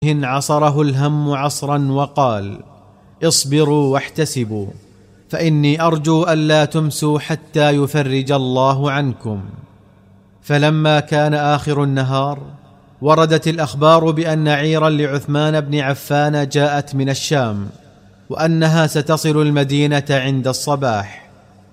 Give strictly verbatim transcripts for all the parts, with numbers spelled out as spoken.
عصره الهم عصرا وقال: اصبروا واحتسبوا، فإني أرجو ألا تمسوا حتى يفرج الله عنكم. فلما كان آخر النهار وردت الأخبار بأن عيرا لعثمان بن عفان جاءت من الشام، وأنها ستصل المدينة عند الصباح.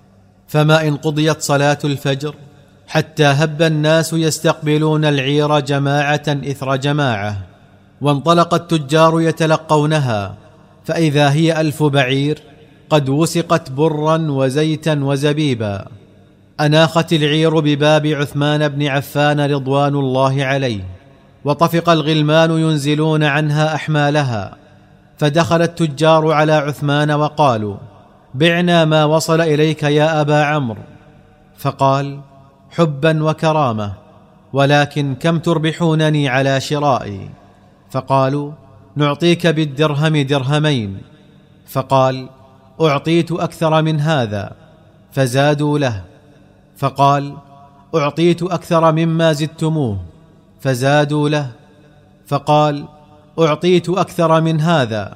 فما إن قضيت صلاة الفجر حتى هب الناس يستقبلون العير جماعة إثر جماعة، وانطلق التجار يتلقونها، فإذا هي ألف بعير قد وسقت برا وزيتا وزبيبا. أناخت العير بباب عثمان بن عفان رضوان الله عليه، وطفق الغلمان ينزلون عنها أحمالها، فدخل التجار على عثمان وقالوا: بعنا ما وصل إليك يا أبا عمرو. فقال: حبا وكرامة، ولكن كم تربحونني على شرائي؟ فقالوا: نعطيك بالدرهم درهمين. فقال: أعطيت أكثر من هذا. فزادوا له. فقال: أعطيت أكثر مما زدتموه. فزادوا له. فقال: أعطيت أكثر من هذا.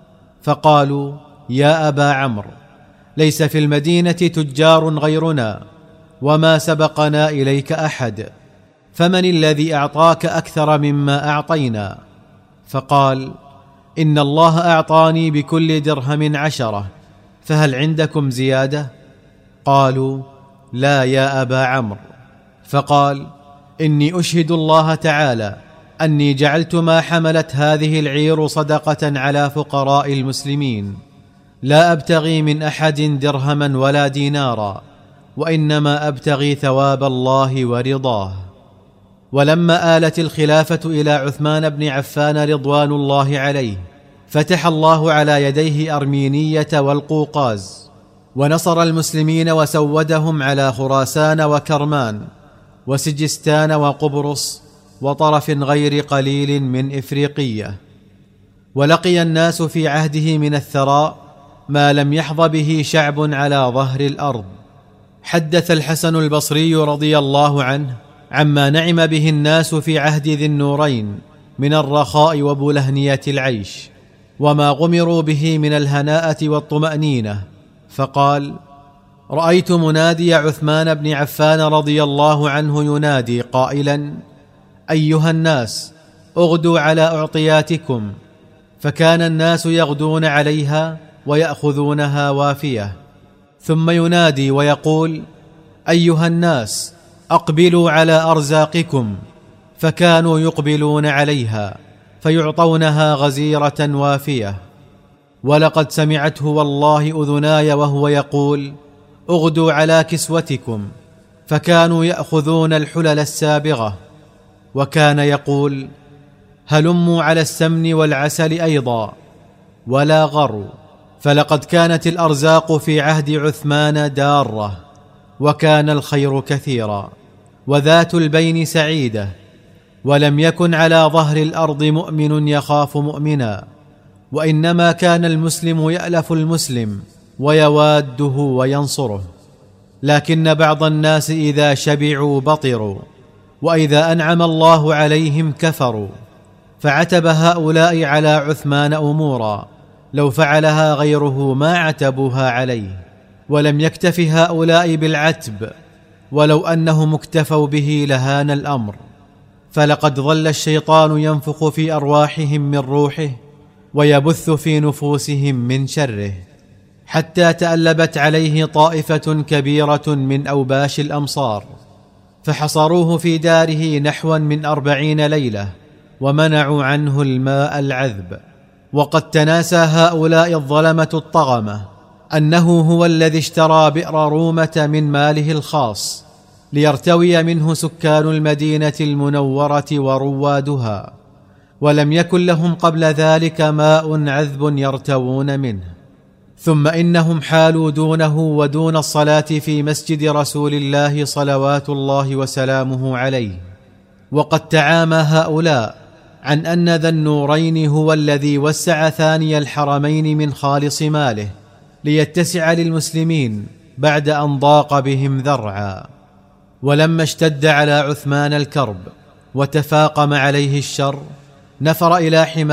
فقالوا: يا أبا عمرو، ليس في المدينة تجار غيرنا، وما سبقنا إليك أحد، فمن الذي أعطاك أكثر مما أعطينا؟ فقال: إن الله أعطاني بكل درهم عشرة، فهل عندكم زيادة؟ قالوا: لا يا أبا عمرو. فقال: إني أشهد الله تعالى أني جعلت ما حملت هذه العير صدقة على فقراء المسلمين، لا أبتغي من أحد درهما ولا دينارا، وإنما أبتغي ثواب الله ورضاه. ولما آلت الخلافة إلى عثمان بن عفان رضوان الله عليه، فتح الله على يديه أرمينية والقوقاز، ونصر المسلمين وسودهم على خراسان وكرمان وسجستان وقبرص وطرف غير قليل من إفريقية. ولقي الناس في عهده من الثراء ما لم يحظ به شعب على ظهر الأرض. حدث الحسن البصري رضي الله عنه عما نعم به الناس في عهد ذي النورين من الرخاء وبلهنية العيش، وما غمروا به من الهناءة والطمأنينة، فقال: رأيت منادي عثمان بن عفان رضي الله عنه ينادي قائلا: أيها الناس، اغدوا على أعطياتكم. فكان الناس يغدون عليها ويأخذونها وافية. ثم ينادي ويقول: أيها الناس، أقبلوا على أرزاقكم. فكانوا يقبلون عليها فيعطونها غزيرة وافية. ولقد سمعته والله أذناي وهو يقول: اغدوا على كسوتكم. فكانوا يأخذون الحلل السابغة. وكان يقول: هلموا على السمن والعسل أيضا، ولا غروا. فلقد كانت الأرزاق في عهد عثمان دارة، وكان الخير كثيرا، وذات البين سعيدة، ولم يكن على ظهر الأرض مؤمن يخاف مؤمنا، وإنما كان المسلم يألف المسلم ويواده وينصره. لكن بعض الناس إذا شبعوا بطروا، وإذا أنعم الله عليهم كفروا. فعتب هؤلاء على عثمان أمورا لو فعلها غيره ما عتبوها عليه، ولم يكتف هؤلاء بالعتب، ولو أنهم اكتفوا به لهان الأمر. فلقد ظل الشيطان ينفخ في أرواحهم من روحه، ويبث في نفوسهم من شره، حتى تألبت عليه طائفة كبيرة من أوباش الأمصار، فحصروه في داره نحوا من أربعين ليلة، ومنعوا عنه الماء العذب. وقد تناسى هؤلاء الظلمة الطغمة أنه هو الذي اشترى بئر رومة من ماله الخاص، ليرتوي منه سكان المدينة المنورة وروادها، ولم يكن لهم قبل ذلك ماء عذب يرتوون منه. ثم إنهم حالوا دونه ودون الصلاة في مسجد رسول الله صلوات الله وسلامه عليه. وقد تعامى هؤلاء عن أن ذا النورين هو الذي وسع ثاني الحرمين من خالص ماله ليتسع للمسلمين بعد أن ضاق بهم ذرعا. ولما اشتد على عثمان الكرب وتفاقم عليه الشر، نفر إلى حمار